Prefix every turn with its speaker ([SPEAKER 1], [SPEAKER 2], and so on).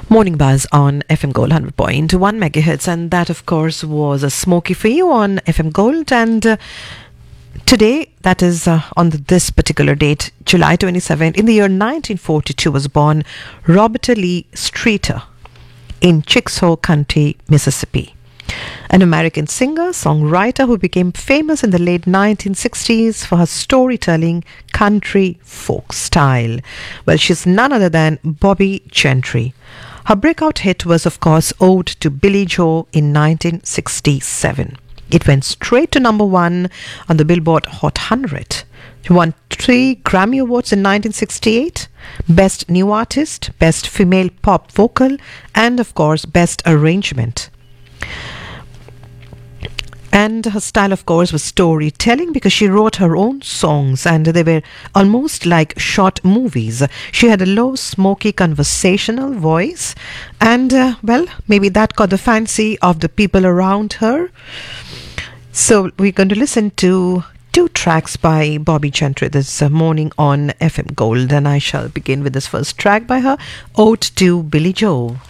[SPEAKER 1] Morning Buzz on FM Gold 100.1 megahertz, and that of course was a Smoky for you on FM Gold. And today, that is this particular date, July 27th, in the year 1942 was born Roberta Lee Streeter in Chickasaw County, Mississippi. An American singer, songwriter who became famous in the late 1960s for her storytelling country folk style. Well, she's none other than Bobbie Gentry. Her breakout hit was, of course, Ode to Billie Joe in 1967. It went straight to number one on the Billboard Hot 100. She won 3 Grammy Awards in 1968, Best New Artist, Best Female Pop Vocal, and, of course, Best Arrangement. And her style, of course, was storytelling because she wrote her own songs and they were almost like short movies. She had a low, smoky, conversational voice and, maybe that caught the fancy of the people around her. So we're going to listen to 2 tracks by Bobbie Gentry this morning on FM Gold, and I shall begin with this first track by her, Ode to Billie Joe.